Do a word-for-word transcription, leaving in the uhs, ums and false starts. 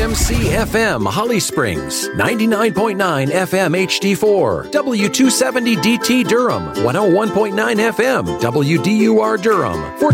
M C F M Holly Springs, ninety-nine point nine F M H D four, W two seventy D T Durham, one oh one point nine F M W D U R Durham,